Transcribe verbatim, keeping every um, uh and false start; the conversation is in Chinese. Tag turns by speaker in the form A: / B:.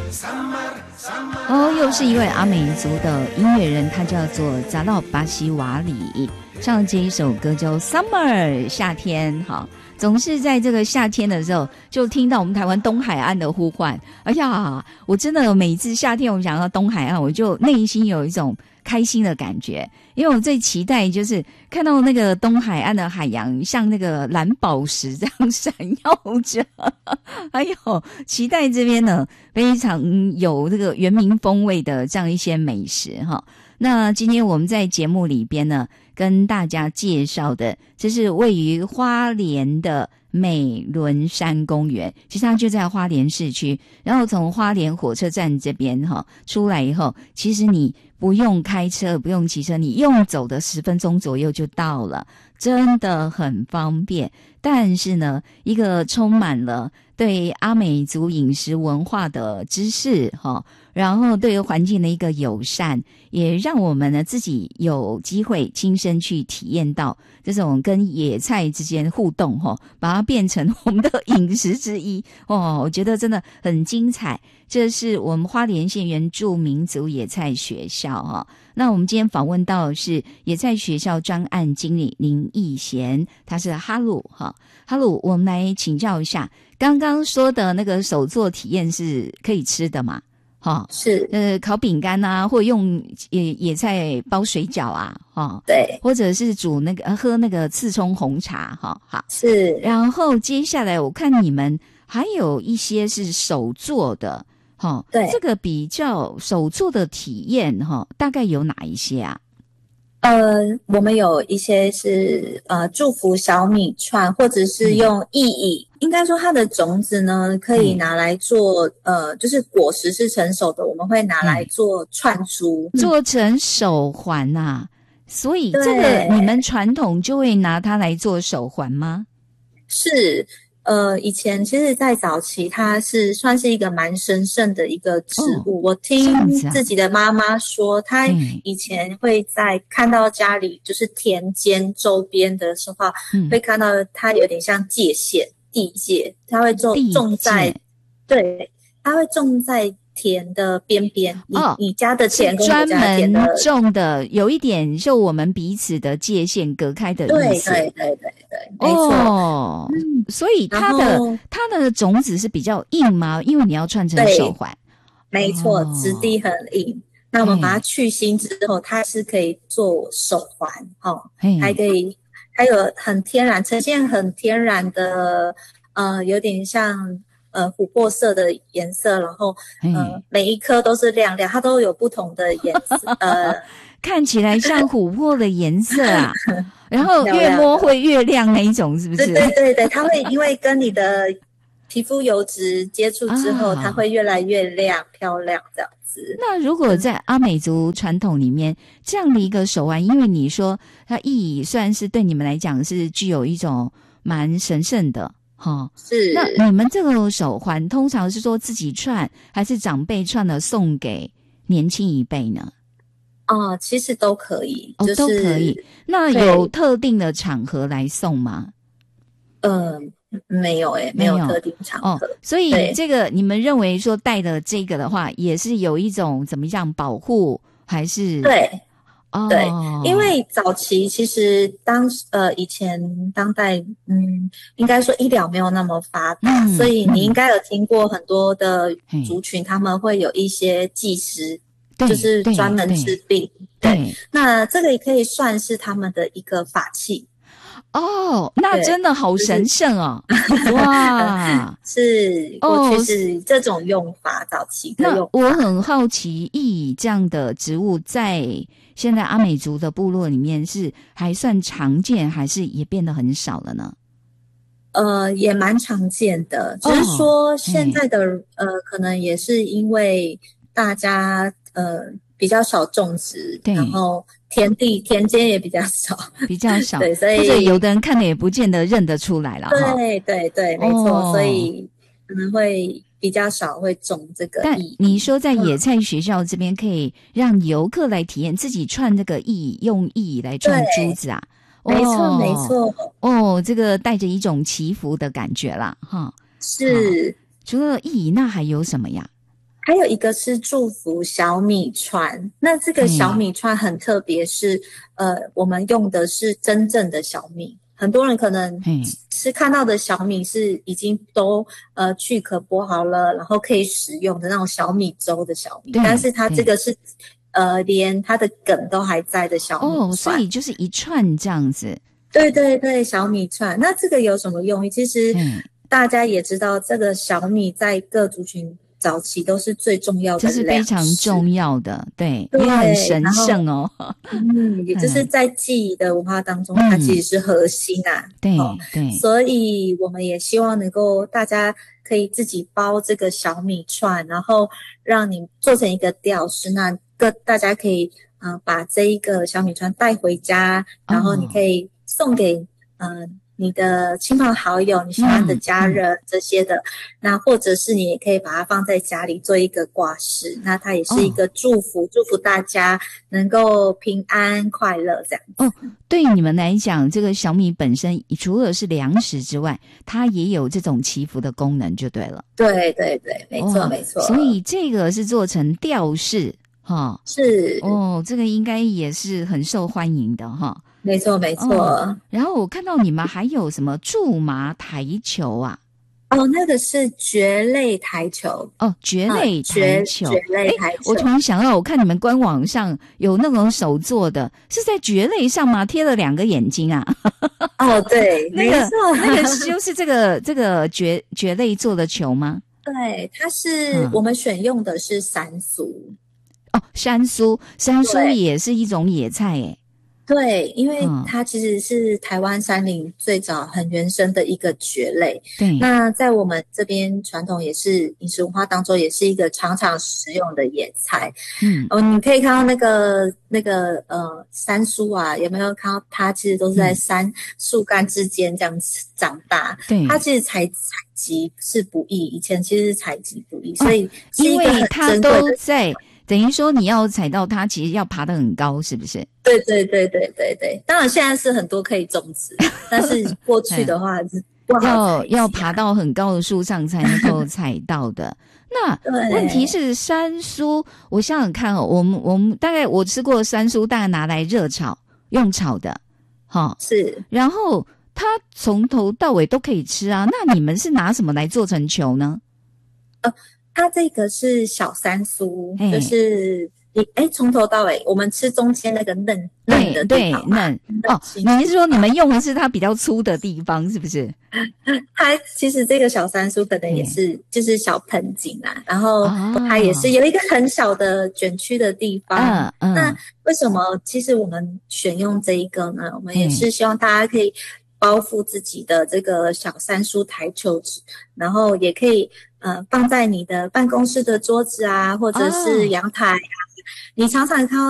A: 哦，又是一位阿美族的音乐人，他叫做扎道巴西瓦里，唱这一首歌叫 Summer 夏天。好，总是在这个夏天的时候就听到我们台湾东海岸的呼唤。哎呀，我真的每一次夏天我想到东海岸，我就内心有一种开心的感觉，因为我最期待就是看到那个东海岸的海洋像那个蓝宝石这样闪耀着，还有期待这边呢非常有这个原民风味的这样一些美食哈。那今天我们在节目里边呢跟大家介绍的，这是位于花莲的美仑山公园，其实它就在花莲市区，然后从花莲火车站这边哈出来以后，其实你不用开车不用骑车，你用走的十分钟左右就到了，真的很方便。但是呢，一个充满了对阿美族饮食文化的知识哈，然后对环境的一个友善，也让我们呢自己有机会亲身去体验到这种跟野菜之间互动哈，把它变成我们的饮食之一哦，我觉得真的很精彩。这是我们花莲县原住民族野菜学校哈。那我们今天访问到的是野菜学校专案经理林义贤，他是哈鲁哈。哈鲁，我们来请教一下，刚刚说的那个手作体验是可以吃的吗？哈，
B: 是
A: 呃，烤饼干啊，或者用野野菜包水饺啊，哈，
B: 对，
A: 或者是煮那个喝那个刺葱红茶，哈，好，
B: 是。
A: 然后接下来我看你们还有一些是手做的。哈，对，这个比较手做的体验哈，大概有哪一些啊？
B: 呃，我们有一些是呃祝福小米串，或者是用意义、嗯，应该说它的种子呢可以拿来做、嗯、呃，就是果实是成熟的，我们会拿来做串珠，
A: 嗯、做成手环啊。所以这个你们传统就会拿它来做手环吗？
B: 是。呃，以前其实在早期它是算是一个蛮神圣的一个植物、哦、我听自己的妈妈说，她以前会在看到家里就是田间周边的时候、嗯、会看到它有点像界限地界，它会种种在，对，它会种在田的边边，你、哦、你家的田跟我家的田的
A: 专门种的，有一点就我们彼此的界限隔开的意思。
B: 对对对对对，没错。
A: 哦、嗯，所以它的它的种子是比较硬吗？因为你要串成手环。
B: 没错、哦，质地很硬。那我们把它去芯之后，它是可以做手环，哦，还可以，还有很天然，呈现很天然的，呃，有点像。呃，琥珀色的颜色，然后呃，每一颗都是亮亮，它都有不同的颜色，呃，
A: 看起来像琥珀的颜色啊，然后越摸会越亮那一种，是不是？
B: 对对对对，它会因为跟你的皮肤油脂接触之后，啊、它会越来越亮漂亮这样子。
A: 那如果在阿美族传统里面，这样的一个手环，因为你说它意义虽然是对你们来讲是具有一种蛮神圣的。哦，
B: 是。
A: 那你们这个手环通常是说自己串，还是长辈串了送给年轻一辈呢？
B: 哦，其实都可以，
A: 哦，
B: 就是、
A: 都可以。那有特定的场合来送吗？
B: 嗯、呃，没有诶、欸，没有特定场合。哦，
A: 所以这个你们认为说带的这个的话，也是有一种怎么样保护，还是？
B: 对。
A: 哦，
B: 对，因为早期其实当呃以前当代嗯，应该说医疗没有那么发达、嗯，所以你应该有听过很多的族群，他们会有一些技师，就是专门治病。对，对，那这个也可以算是他们的一个法器。
A: 哦，那真的好神圣哦！哇，
B: 是过去是这种用法，哦、早期的用法。
A: 那我很好奇，意这样的植物在现在阿美族的部落里面是还算常见，还是也变得很少了呢？
B: 呃，也蛮常见的，只是说现在的、哦、呃，可能也是因为大家呃比较少种植，然后。田地田间也比较少，
A: 比较少，
B: 对，所以
A: 或者有的人看了也不见得认得出来了。
B: 对对对，没错、哦，所以可能会比较少会种这个。
A: 但你说在野菜学校这边可以让游客来体验自己串这个意，用意来串珠子啊？
B: 没错、哦、没错。
A: 哦，这个带着一种祈福的感觉啦，哈。
B: 是。
A: 除了意，那还有什么呀？
B: 还有一个是祝福小米串，那这个小米串很特别是，是呃，我们用的是真正的小米。很多人可能是看到的小米是已经都呃去壳剥好了，然后可以食用的那种小米粥的小米，但是它这个是呃连它的梗都还在的小米串。
A: 哦，所以就是一串这样子。
B: 对对对，小米串。那这个有什么用意？其实大家也知道，这个小米在各族群早期都是最重要的粮食，
A: 这是非常重要的，对，也很神圣哦。
B: 嗯，也就是在记忆的文化当中，它其实是核心啊。
A: 嗯、对、哦、对，
B: 所以我们也希望能够大家可以自己包这个小米串，然后让你做成一个吊饰，那各大家可以呃把这一个小米串带回家，然后你可以送给嗯。呃你的亲朋好友，你喜欢的家人、嗯、这些的，那或者是你也可以把它放在家里做一个挂饰，那它也是一个祝福，哦、祝福大家能够平安快乐这样子。
A: 哦，对你们来讲，这个小米本身除了是粮食之外，它也有这种祈福的功能，就对了。
B: 对对对，没错、哦、没错。
A: 所以这个是做成吊饰，哈、哦，
B: 是
A: 哦，这个应该也是很受欢迎的哈。哦
B: 没错没错、哦，
A: 然后我看到你们还有什么苎麻台球啊？
B: 哦，那个是蕨类台球
A: 哦，蕨类台球，
B: 蕨类台球。
A: 我突然想到，我看你们官网上有那种手做的，是在蕨类上吗？贴了两个眼睛啊？
B: 哦，对，
A: 那个
B: 没错，
A: 那个就是这个这个蕨蕨类做的球吗？
B: 对，它是、嗯、我们选用的是山苏。
A: 哦，山苏，山苏也是一种野菜诶。
B: 对，因为它其实是台湾山林最早很原生的一个蕨类。
A: 对，
B: 那在我们这边传统也是饮食文化当中，也是一个常常食用的野菜。
A: 嗯，
B: 哦，你可以看到那个那个呃山苏啊，有没有看到它其实都是在山树干之间这样子长大。
A: 对，
B: 它其实采采集是不易，以前其实是采集不易，所以是一
A: 因
B: 个很
A: 为它都在。等于说你要采到它，其实要爬得很高，是不是？
B: 对对对对对对，当然现在是很多可以种植，但是过去的话是不好、
A: 啊、要要爬到很高的树上才能够采到的。那问题是山苏，我想想看哦，我们我们大概我吃过山苏，大概拿来热炒用炒的，哈、哦、
B: 是，
A: 然后它从头到尾都可以吃啊。那你们是拿什么来做成球呢？
B: 呃。它这个是小山苏，就是你哎，从头到尾我们吃中间那个嫩嫩的地方，
A: 对嫩哦。你是说你们用的是它比较粗的地方，是不是？
B: 它其实这个小山苏可能也是就是小盆景啊，然后它也是有一个很小的卷曲的地方。
A: 嗯嗯。
B: 那为什么其实我们选用这一个呢？我们也是希望大家可以包覆自己的这个小山苏台球纸，然后也可以呃放在你的办公室的桌子啊，或者是阳台啊，哦、你常常看到